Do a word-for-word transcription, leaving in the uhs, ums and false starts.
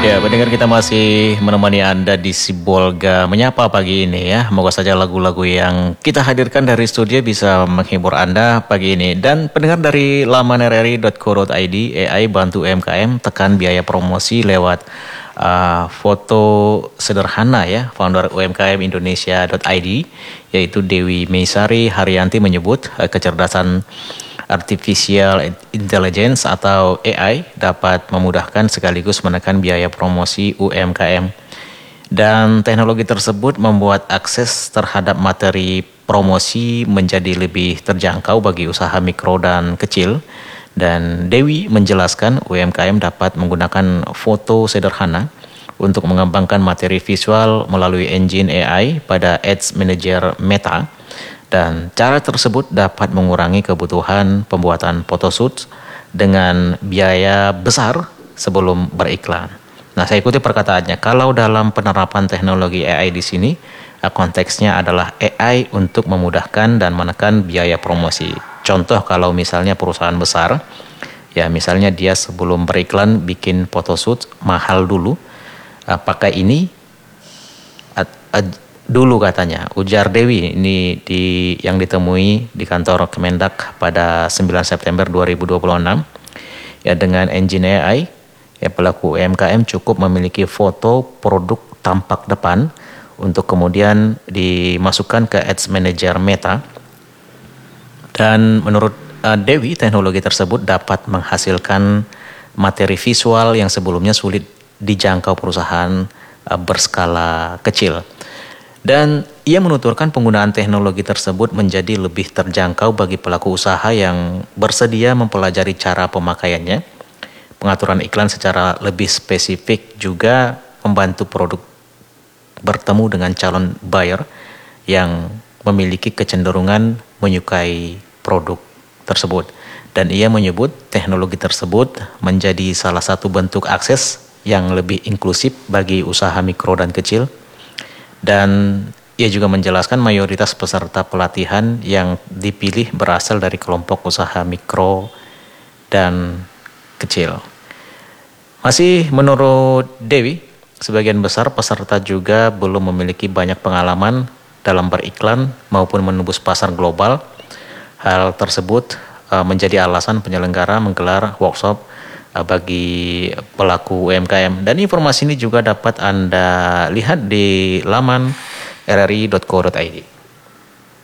Ya, pendengar kita masih menemani Anda di Sibolga Menyapa pagi ini ya. Moga saja lagu-lagu yang kita hadirkan dari studio bisa menghibur Anda pagi ini. Dan pendengar dari laman r r i dot co dot i d, A I bantu U M K M tekan biaya promosi lewat uh, foto sederhana ya. Founder U M K M Indonesia dot i d yaitu Dewi Meisari Haryanti menyebut uh, kecerdasan Artificial Intelligence atau A I dapat memudahkan sekaligus menekan biaya promosi U M K M. Dan teknologi tersebut membuat akses terhadap materi promosi menjadi lebih terjangkau bagi usaha mikro dan kecil. Dan Dewi menjelaskan U M K M dapat menggunakan foto sederhana untuk mengembangkan materi visual melalui engine A I pada Ads Manager Meta. Dan cara tersebut dapat mengurangi kebutuhan pembuatan photoshoot dengan biaya besar sebelum beriklan. Nah, saya ikuti perkataannya. Kalau dalam penerapan teknologi A I di sini, konteksnya adalah A I untuk memudahkan dan menekan biaya promosi. Contoh kalau misalnya perusahaan besar, ya misalnya dia sebelum beriklan bikin photoshoot mahal dulu, pakai ini dulu katanya, ujar Dewi ini di yang ditemui di kantor Kemendak pada sembilan September dua ribu dua puluh enam. Ya, dengan engine A I, ya pelaku U M K M cukup memiliki foto produk tampak depan untuk kemudian dimasukkan ke Ads Manager Meta. Dan menurut uh, Dewi, teknologi tersebut dapat menghasilkan materi visual yang sebelumnya sulit dijangkau perusahaan uh, berskala kecil. Dan ia menuturkan penggunaan teknologi tersebut menjadi lebih terjangkau bagi pelaku usaha yang bersedia mempelajari cara pemakaiannya. Pengaturan iklan secara lebih spesifik juga membantu produk bertemu dengan calon buyer yang memiliki kecenderungan menyukai produk tersebut. Dan ia menyebut teknologi tersebut menjadi salah satu bentuk akses yang lebih inklusif bagi usaha mikro dan kecil. Dan ia juga menjelaskan mayoritas peserta pelatihan yang dipilih berasal dari kelompok usaha mikro dan kecil. Masih menurut Dewi, sebagian besar peserta juga belum memiliki banyak pengalaman dalam beriklan maupun menembus pasar global. Hal tersebut uh, menjadi alasan penyelenggara menggelar workshop bagi pelaku U M K M. Dan informasi ini juga dapat Anda lihat di laman r r i dot co dot i d.